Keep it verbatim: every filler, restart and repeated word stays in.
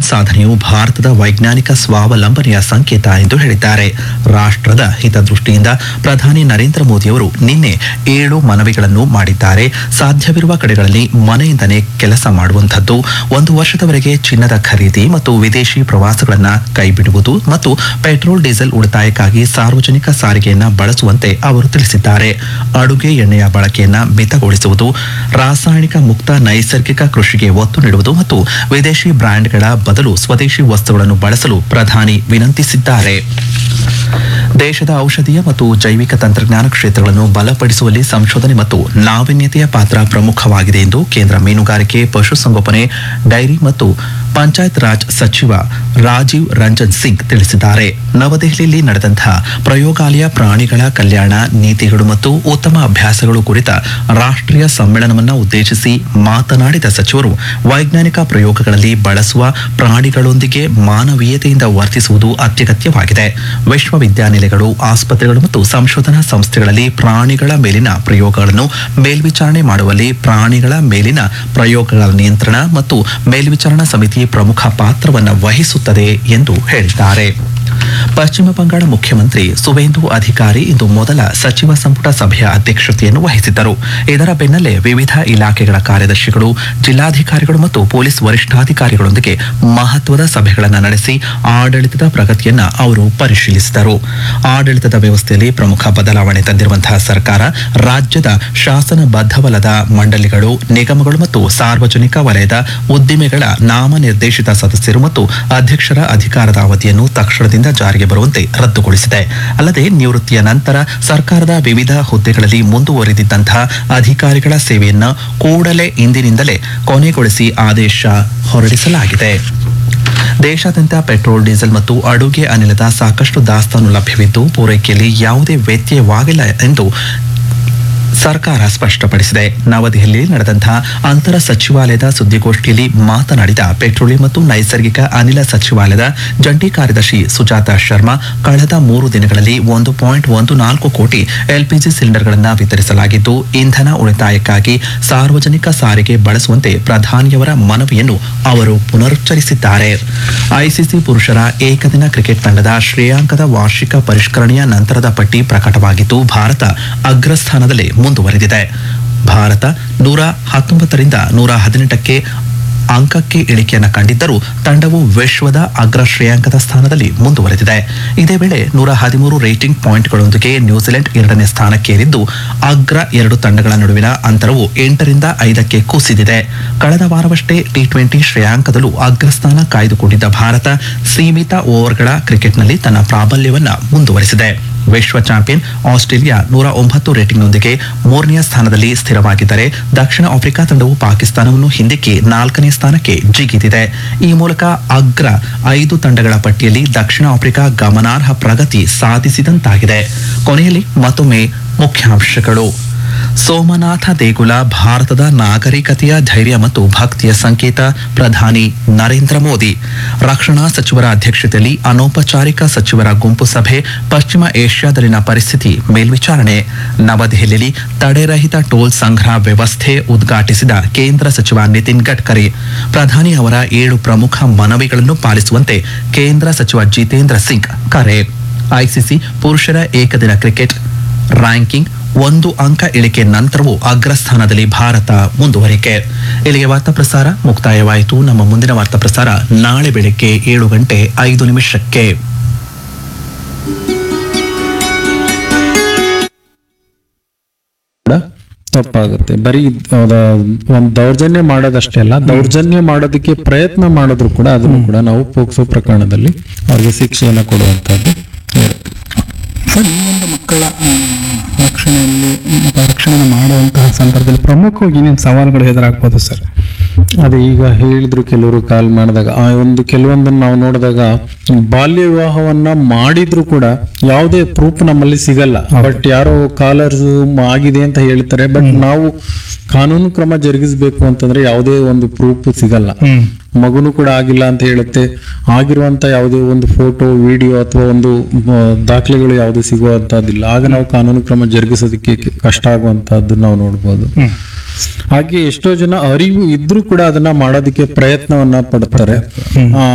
ಸಾಧನೆಯು ಭಾರತದ ವೈಜ್ಞಾನಿಕ ಸ್ವಾವಲಂಬನೆಯ ಸಂಕೇತ ಎಂದು ಹೇಳಿದ್ದಾರೆ. ರಾಷ್ಟ್ರದ ಹಿತದೃಷ್ಟಿಯಿಂದ ಪ್ರಧಾನಿ ನರೇಂದ್ರ ಮೋದಿಯವರು ನಿನ್ನೆ ಏಳು ಮನವಿಗಳನ್ನು ಮಾಡಿದ್ದಾರೆ. ಸಾಧ್ಯವಿರುವ ಕಡೆಗಳಲ್ಲಿ ಮನೆಯಿಂದಲೇ ಕೆಲಸ ಮಾಡುವಂತಹದ್ದು, ಒಂದು ವರ್ಷದವರೆಗೆ ಚಿನ್ನದ ಖರೀದಿ ಮತ್ತು ವಿದೇಶಿ ಪ್ರವಾಸಗಳನ್ನು ಕೈಬಿಡುವುದು ಮತ್ತು ಪೆಟ್ರೋಲ್ ಡೀಸೆಲ್ ಉಳಿತಾಯಕ್ಕಾಗಿ ಸಾರ್ವಜನಿಕ ಸಾರಿಗೆಯನ್ನ ಬಳಸುವಂತೆ ಅವರು ತಿಳಿಸಿದ್ದಾರೆ. ಅಡುಗೆ ಎಣ್ಣೆಯ ಬಳಕೆಯನ್ನ ಮಿತಗೊಳಿಸುವುದು, ರಾಸಾಯನಿಕ ಮುಕ್ತ ನೈಸರ್ಗಿಕ ಕೃಷಿಗೆ ಒತ್ತು ನೀಡುವುದು ಮತ್ತು ವಿದೇಶಿ ಬ್ರ್ಯಾಂಡ್ಗಳ ಬದಲು ಸ್ವದೇಶಿ ವಸ್ತುಗಳನ್ನು ಬಳಸಲು ಪ್ರಧಾನಿ ವಿನಂತಿಸಿದ್ದಾರೆ. ದೇಶದ ಔಷಧೀಯ ಮತ್ತು ಜೈವಿಕ ತಂತ್ರಜ್ಞಾನ ಕ್ಷೇತ್ರಗಳನ್ನು ಬಲಪಡಿಸುವಲ್ಲಿ ಸಂಶೋಧನೆ ಮತ್ತು ನಾವೀನ್ಯತೆಯ ಪಾತ್ರ ಪ್ರಮುಖವಾಗಿದೆ ಎಂದು ಕೇಂದ್ರ ಮೀನುಗಾರಿಕೆ, ಪಶುಸಂಗೋಪನೆ, ಡೈರಿ ಮತ್ತು ಪಂಚಾಯತ್ ರಾಜ್ ಸಚಿವ ರಾಜೀವ್ ರಂಜನ್ ಸಿಂಗ್ ತಿಳಿಸಿದ್ದಾರೆ. ನವದೆಹಲಿಯಲ್ಲಿ ನಡೆದಂತಹ ಪ್ರಯೋಗಾಲಯ ಪ್ರಾಣಿಗಳ ಕಲ್ಯಾಣ ನೀತಿಗಳು ಮತ್ತು ಉತ್ತಮ ಅಭ್ಯಾಸಗಳು ಕುರಿತ ರಾಷ್ಟ್ರೀಯ ಸಮ್ಮೇಳನವನ್ನು ಉದ್ದೇಶಿಸಿ ಮಾತನಾಡಿದ ಸಚಿವರು, ವೈಜ್ಞಾನಿಕ ಪ್ರಯೋಗಗಳಲ್ಲಿ ಬಳಸುವ ಪ್ರಾಣಿಗಳೊಂದಿಗೆ ಮಾನವೀಯತೆಯಿಂದ ವರ್ತಿಸುವುದು ಅತ್ಯಗತ್ಯವಾಗಿದೆ. ವಿಶ್ವವಿದ್ಯಾನಿಲಯಗಳು, ಆಸ್ಪತ್ರೆಗಳು ಮತ್ತು ಸಂಶೋಧನಾ ಸಂಸ್ಥೆಗಳಲ್ಲಿ ಪ್ರಾಣಿಗಳ ಮೇಲಿನ ಪ್ರಯೋಗಗಳನ್ನು ಮೇಲ್ವಿಚಾರಣೆ ಮಾಡುವಲ್ಲಿ ಪ್ರಾಣಿಗಳ ಮೇಲಿನ ಪ್ರಯೋಗಗಳ ನಿಯಂತ್ರಣ ಮತ್ತು ಮೇಲ್ವಿಚಾರಣಾ ಸಮಿತಿ ಪ್ರಮುಖ ಪಾತ್ರವನ್ನು ವಹಿಸುತ್ತದೆ ಎಂದು ಹೇಳಿದ್ದಾರೆ. ಪಶ್ಚಿಮ ಬಂಗಾಳ ಮುಖ್ಯಮಂತ್ರಿ ಸುವೇಂದು ಅಧಿಕಾರಿ ಇಂದು ಮೊದಲ ಸಚಿವ ಸಂಪುಟ ಸಭೆಯ ಅಧ್ಯಕ್ಷತೆಯನ್ನು ವಹಿಸಿದ್ದರು. ಇದರ ಬೆನ್ನಲ್ಲೇ ವಿವಿಧ ಇಲಾಖೆಗಳ ಕಾರ್ಯದರ್ಶಿಗಳು, ಜಿಲ್ಲಾಧಿಕಾರಿಗಳು ಮತ್ತು ಪೊಲೀಸ್ ವರಿಷ್ಠಾಧಿಕಾರಿಗಳೊಂದಿಗೆ ಮಹತ್ವದ ಸಭೆಗಳನ್ನು ನಡೆಸಿ ಆಡಳಿತದ ಪ್ರಗತಿಯನ್ನ ಅವರು ಪರಿಶೀಲಿಸಿದರು. ಆಡಳಿತದ ವ್ಯವಸ್ಥೆಯಲ್ಲಿ ಪ್ರಮುಖ ಬದಲಾವಣೆ ತಂದಿರುವಂತಹ ಸರ್ಕಾರ ರಾಜ್ಯದ ಶಾಸನಬದ್ಧವಲ್ಲದ ಮಂಡಳಿಗಳು, ನಿಗಮಗಳು ಮತ್ತು ಸಾರ್ವಜನಿಕ ವಲಯದ ಉದ್ದಿಮೆಗಳ ನಾಮನಿರ್ದೇಶಿತ ಸದಸ್ಯರು ಮತ್ತು ಅಧ್ಯಕ್ಷರ ಅಧಿಕಾರದ ಅವಧಿಯನ್ನು ತಕ್ಷಣದಿಂದ ಜಾರಿಗೆ ಬರುವಂತೆ ರದ್ದುಗೊಳಿಸಿದೆ. ಅಲ್ಲದೆ ನಿವೃತ್ತಿಯ ನಂತರ ಸರ್ಕಾರದ ವಿವಿಧ ಹುದ್ದೆಗಳಲ್ಲಿ ಮುಂದುವರಿದಿದ್ದಂತಹ ಅಧಿಕಾರಿಗಳ ಸೇವೆಯನ್ನು ಕೂಡಲೇ ಇಂದಿನಿಂದಲೇ ಕೊನೆಗೊಳಿಸಿ ಆದೇಶ ಹೊರಡಿಸಲಾಗಿದೆ. ದೇಶಾದ್ಯಂತ ಪೆಟ್ರೋಲ್, ಡೀಸೆಲ್ ಮತ್ತು ಅಡುಗೆ ಅನಿಲದ ಸಾಕಷ್ಟು ದಾಸ್ತಾನು ಲಭ್ಯವಿದ್ದು ಪೂರೈಕೆಯಲ್ಲಿ ಯಾವುದೇ ವ್ಯತ್ಯಯವಾಗಿಲ್ಲ ಎಂದು ಸರ್ಕಾರ ಸ್ಪಷ್ಟಪಡಿಸಿದೆ. ನವದೆಹಲಿಯಲ್ಲಿ ನಡೆದಂತಹ ಅಂತರ ಸಚಿವಾಲಯದ ಸುದ್ದಿಗೋಷ್ಠಿಯಲ್ಲಿ ಮಾತನಾಡಿದ ಪೆಟ್ರೋಲಿಯಂ ಮತ್ತು ನೈಸರ್ಗಿಕ ಅನಿಲ ಸಚಿವಾಲಯದ ಜಂಟಿ ಕಾರ್ಯದರ್ಶಿ ಸುಜಾತಾ ಶರ್ಮಾ, ಕಳೆದ ಮೂರು ದಿನಗಳಲ್ಲಿ ಒಂದು ಪಾಯಿಂಟ್ ಒಂದು ನಾಲ್ಕು ಕೋಟಿ ಎಲ್ಪಿಜಿ ಸಿಲಿಂಡರ್ಗಳನ್ನು ವಿತರಿಸಲಾಗಿದ್ದು ಇಂಧನ ಉಳಿತಾಯಕ್ಕಾಗಿ ಸಾರ್ವಜನಿಕ ಸಾರಿಗೆ ಬಳಸುವಂತೆ ಪ್ರಧಾನಿಯವರ ಮನವಿಯನ್ನು ಅವರು ಪುನರುಚ್ಚರಿಸಿದ್ದಾರೆ. ಐಸಿಸಿ ಪುರುಷರ ಏಕದಿನ ಕ್ರಿಕೆಟ್ ತಂಡದ ಶ್ರೇಯಾಂಕದ ವಾರ್ಷಿಕ ಪರಿಷ್ಕರಣೆಯ ನಂತರದ ಪಟ್ಟಿ ಪ್ರಕಟವಾಗಿದ್ದು ಭಾರತ ಅಗ್ರಸ್ಥಾನದಲ್ಲಿ ಮುಂದುವರೆದಿದೆ. ಭಾರತ ನೂರ ಹತ್ತೊಂಬತ್ತರಿಂದ ನೂರ ಹದಿನೆಂಟಕ್ಕೆ ಅಂಕಕ್ಕೆ ಇಳಿಕೆಯನ್ನು ಕಂಡಿದ್ದರೂ ತಂಡವು ವಿಶ್ವದ ಅಗ್ರ ಶ್ರೇಯಾಂಕದ ಸ್ಥಾನದಲ್ಲಿ ಮುಂದುವರೆದಿದೆ. ಇದೇ ವೇಳೆ ನೂರ ಹದಿಮೂರು ರೇಟಿಂಗ್ ಪಾಯಿಂಟ್ಗಳೊಂದಿಗೆ ನ್ಯೂಜಿಲೆಂಡ್ ಎರಡನೇ ಸ್ಥಾನಕ್ಕೇರಿದ್ದು ಅಗ್ರ ಎರಡು ತಂಡಗಳ ನಡುವಿನ ಅಂತರವು ಎಂಟರಿಂದ ಐದಕ್ಕೆ ಕುಸಿದಿದೆ. ಕಳೆದ ವಾರವಷ್ಟೇ ಟಿ ಟ್ವೆಂಟಿ ಶ್ರೇಯಾಂಕದಲ್ಲೂ ಅಗ್ರಸ್ಥಾನ ಕಾಯ್ದುಕೊಂಡಿದ್ದ ಭಾರತ ಸೀಮಿತ ಓವರ್ಗಳ ಕ್ರಿಕೆಟ್ನಲ್ಲಿ ತನ್ನ ಪ್ರಾಬಲ್ಯವನ್ನು ಮುಂದುವರೆಸಿದೆ. ವಿಶ್ವ ಚಾಂಪಿಯನ್ ಆಸ್ಟ್ರೇಲಿಯಾ ನೂರ ಒಂಬತ್ತು ರೇಟಿಂಗ್ನೊಂದಿಗೆ ಮೂರನೆಯ ಸ್ಥಾನದಲ್ಲಿ ಸ್ಥಿರವಾಗಿದ್ದರೆ ದಕ್ಷಿಣ ಆಫ್ರಿಕಾ ತಂಡವು ಪಾಕಿಸ್ತಾನವನ್ನು ಹಿಂದಿಕ್ಕಿ ನಾಲ್ಕನೇ ಸ್ಥಾನಕ್ಕೆ ಜಿಗಿದಿದೆ. ಈ ಮೂಲಕ ಅಗ್ರ ಐದು ತಂಡಗಳ ಪಟ್ಟಿಯಲ್ಲಿ ದಕ್ಷಿಣ ಆಫ್ರಿಕಾ ಗಮನಾರ್ಹ ಪ್ರಗತಿ ಸಾಧಿಸಿದಂತಾಗಿದೆ. ಕೊನೆಯಲ್ಲಿ ಮತ್ತೊಮ್ಮೆ ಮುಖ್ಯಾಂಶಗಳು. ಸೋಮನಾಥ ದೇಗುಲ ಭಾರತದ ನಾಗರಿಕತೆಯ ಧೈರ್ಯ ಮತ್ತು ಭಕ್ತಿಯ ಸಂಕೇತ, ಪ್ರಧಾನಿ ನರೇಂದ್ರ ಮೋದಿ. ರಕ್ಷಣಾ ಸಚಿವರ ಅಧ್ಯಕ್ಷತೆಯಲ್ಲಿ ಅನೌಪಚಾರಿಕ ಸಚಿವರ ಗುಂಪು ಸಭೆ, ಪಶ್ಚಿಮ ಏಷ್ಯಾದಲ್ಲಿನ ಪರಿಸ್ಥಿತಿ ಮೇಲ್ವಿಚಾರಣೆ. ನವದೆಹಲಿಯಲ್ಲಿ ತಡೆರಹಿತ ಟೋಲ್ ಸಂಗ್ರಹ ವ್ಯವಸ್ಥೆ ಉದ್ಘಾಟಿಸಿದ ಕೇಂದ್ರ ಸಚಿವ ನಿತಿನ್ ಗಡ್ಕರಿ. ಪ್ರಧಾನಿ ಅವರ ಏಳು ಪ್ರಮುಖ ಮನವಿಗಳನ್ನು ಪಾಲಿಸುವಂತೆ ಕೇಂದ್ರ ಸಚಿವ ಜಿತೇಂದ್ರ ಸಿಂಗ್ ಕರೆ. ಐಸಿಸಿ ಪುರುಷರ ಏಕದಿನ ಕ್ರಿಕೆಟ್ ರ್ಯಾಂಕಿಂಗ್ ಒಂದು ಅಂಕ ಇಳಿಕೆ ನಂತರವೂ ಅಗ್ರಸ್ಥಾನದಲ್ಲಿ ಭಾರತ ಮುಂದುವರಿಕೆ. ಇಲ್ಲಿಗೆ ವಾರ್ತಾ ಪ್ರಸಾರ ಮುಕ್ತಾಯವಾಯಿತು. ನಮ್ಮ ಮುಂದಿನ ವಾರ್ತಾ ಪ್ರಸಾರ ನಾಳೆ ಬೆಳಗ್ಗೆ ಏಳು ಗಂಟೆ ಐದು ನಿಮಿಷಕ್ಕೆ. ತಪ್ಪಾಗುತ್ತೆ. ಬರೀ ಒಂದು ದೌರ್ಜನ್ಯ ಮಾಡೋದಷ್ಟೇ ಅಲ್ಲ, ದೌರ್ಜನ್ಯ ಮಾಡೋದಕ್ಕೆ ಪ್ರಯತ್ನ ಮಾಡಿದ್ರು ಕೂಡ ಅದನ್ನು ಕೂಡ ನಾವು ಪೋಕ್ಸೋ ಪ್ರಕರಣದಲ್ಲಿ ಅವ್ರಿಗೆ ಶಿಕ್ಷೆಯನ್ನು ಕೊಡುವಂತದ್ದು. ಸರ್, ಈ ಒಂದು ಮಕ್ಕಳ ರಕ್ಷಣೆಯಲ್ಲಿ ರಕ್ಷಣೆ ಮಾಡುವಂತಹ ಸಂದರ್ಭದಲ್ಲಿ ಪ್ರಮುಖವಾಗಿ ಏನೇನು ಸವಾಲುಗಳು ಎದುರಾಗ್ಬೋದು ಸರ್? ಅದೇ ಈಗ ಹೇಳಿದ್ರು ಕೆಲವರು ಕಾಲ್ ಮಾಡಿದಾಗ, ಆ ಒಂದು ಕೆಲವೊಂದನ್ನು ನಾವು ನೋಡಿದಾಗ ಬಾಲ್ಯ ವಿವಾಹವನ್ನ ಮಾಡಿದ್ರು ಕೂಡ ಯಾವುದೇ ಪ್ರೂಫ್ ನಮ್ಮಲ್ಲಿ ಸಿಗಲ್ಲ. ಬಟ್ ಯಾರೋ ಕಾಲರ್ಸ್ ಆಗಿದೆ ಅಂತ ಹೇಳ್ತಾರೆ, ಬಟ್ ನಾವು ಕಾನೂನು ಕ್ರಮ ಜರುಗಿಸಬೇಕು ಅಂತಂದ್ರೆ ಯಾವುದೇ ಒಂದು ಪ್ರೂಫ್ ಸಿಗಲ್ಲ. ಮಗುನು ಕೂಡ ಆಗಿಲ್ಲ ಅಂತ ಹೇಳುತ್ತೆ, ಆಗಿರುವಂತ ಯಾವುದೇ ಒಂದು ಫೋಟೋ, ವಿಡಿಯೋ ಅಥವಾ ಒಂದು ದಾಖಲೆಗಳು ಯಾವುದು ಸಿಗುವಂತಹದ್ದಿಲ್ಲ. ಆಗ ನಾವು ಕಾನೂನು ಕ್ರಮ ಜರುಗಿಸೋದಕ್ಕೆ ಕಷ್ಟ ಆಗುವಂತಹದ್ದು ನಾವು ನೋಡ್ಬೋದು. ಹಾಗೆ ಎಷ್ಟೋ ಜನ ಅರಿವು ಇದ್ರೂ ಕೂಡ ಅದನ್ನ ಮಾಡೋದಕ್ಕೆ ಪ್ರಯತ್ನವನ್ನ ಪಡ್ತಾರೆ.